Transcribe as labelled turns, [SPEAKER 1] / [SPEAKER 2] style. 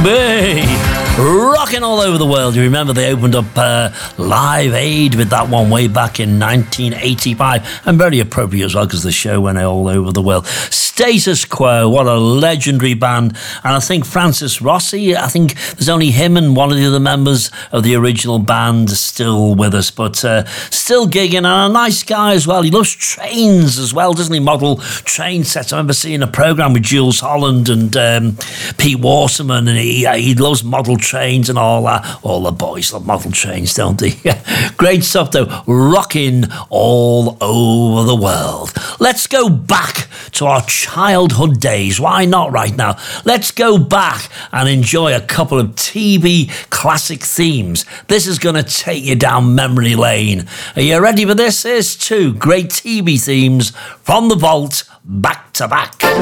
[SPEAKER 1] Bay, rocking all over the world. You remember they opened up Live Aid with that one way back in 1985, and very appropriate as well because the show went all over the world. Status Quo, what a legendary band. And I think Francis Rossi, I think there's only him and one of the other members of the original band still with us, but still gigging, and a nice guy as well. He loves trains as well, doesn't he? Model train sets. I remember seeing a programme with Jules Holland and Pete Waterman, and he loves model trains and all that. All the boys love model trains, don't they? Great stuff though, rocking all over the world. Let's go back to our childhood days. Why not right now? Let's go back and enjoy a couple of TV classic themes. This is going to take you down memory lane. Are you ready for this? Here's two great TV themes from the vault, back to back.